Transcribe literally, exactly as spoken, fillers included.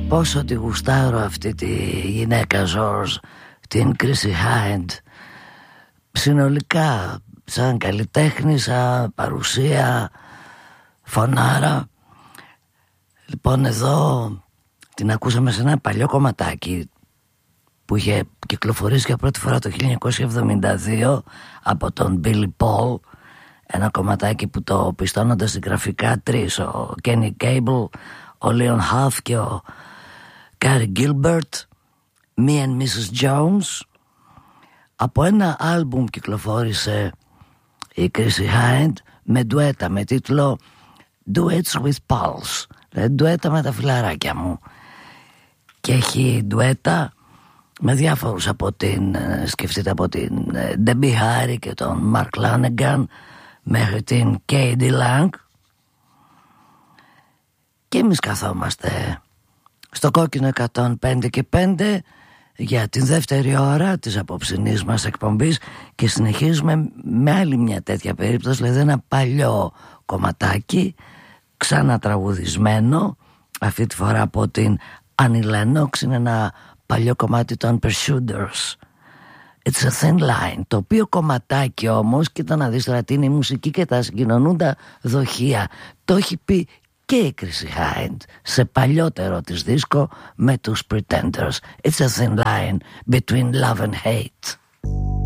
Πόσο τη γουστάρω αυτή τη γυναίκα Ζορζ, την Chrissie Hynde. Συνολικά σαν καλλιτέχνη, σαν παρουσία, φωνάρα. Λοιπόν, εδώ την ακούσαμε σε ένα παλιό κομματάκι που είχε κυκλοφορήσει για πρώτη φορά το χίλια εννιακόσια εβδομήντα δύο από τον Billy Paul. Ένα κομματάκι που το πιστώνονταν στην γραφικά τρεις, ο Kenny Cable, ο Leon Huff και ο Gary Gilbert, Me and μίσες Jones. Από ένα άλμπουμ κυκλοφόρησε η Chrissie Hynde με ντουέτα με τίτλο Duets with Pulse, δηλαδή ντουέτα με τα φιλαράκια μου. Και έχει ντουέτα με διάφορους από την, σκεφτείτε, από την Debbie Harry και τον Mark Lanegan μέχρι την K.D. Lang. Και εμείς καθόμαστε στο κόκκινο εκατόν πέντε και πέντε για την δεύτερη ώρα της απόψινής μας εκπομπής και συνεχίζουμε με άλλη μια τέτοια περίπτωση, δηλαδή ένα παλιό κομματάκι ξανατραγουδισμένο, αυτή τη φορά από την Annie Lennox. Είναι ένα παλιό κομμάτι των Pursuers, It's a Thin Line. Το οποίο κομματάκι όμως, κοίτα να δεις τώρα τι είναι η μουσική και τα συγκοινωνούντα δοχεία, το έχει πει και η Chrissie Hynde σε παλιότερο της δίσκο με τους Pretenders. It's a thin line between love and hate.